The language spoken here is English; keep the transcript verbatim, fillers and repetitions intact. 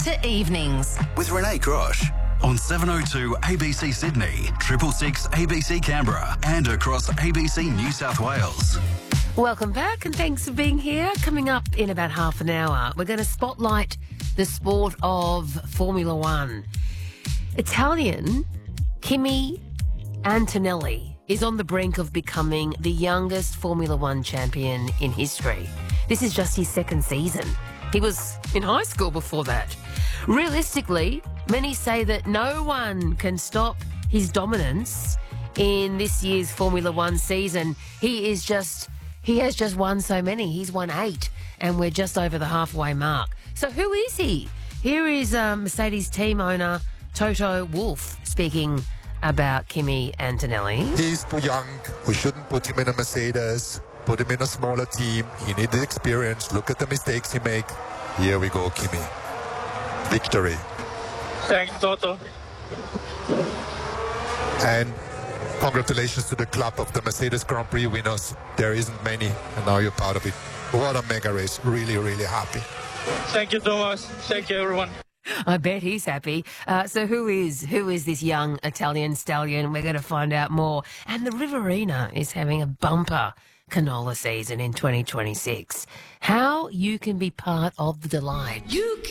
to evenings. With Renee Grosh on seven oh two A B C Sydney, triple six A B C Canberra and across A B C New South Wales. Welcome back and thanks for being here. Coming up in about half an hour, we're going to spotlight the sport of Formula One. Italian Kimi Antonelli is on the brink of becoming the youngest Formula One champion in history. This is just his second season. He was in high school before that. Realistically, many say that no one can stop his dominance in this year's Formula One season. He is just, he has just won so many. He's won eight, and we're just over the halfway mark. So who is he? Here is uh, Mercedes team owner Toto Wolff speaking about Kimi Antonelli. He's too young. We shouldn't put him in a Mercedes. Put him in a smaller team. He needs experience. Look at the mistakes he make. Here we go, Kimi. Victory. Thanks, Toto. And congratulations to the club of the Mercedes Grand Prix winners. There isn't many, and now you're part of it. What a mega race. Really, really happy. Thank you, Thomas. Thank you, everyone. I bet he's happy. Uh, so who is who is this young Italian stallion? We're going to find out more. And the Riverina is having a bumper canola season in twenty twenty-six. How you can be part of the delight. You can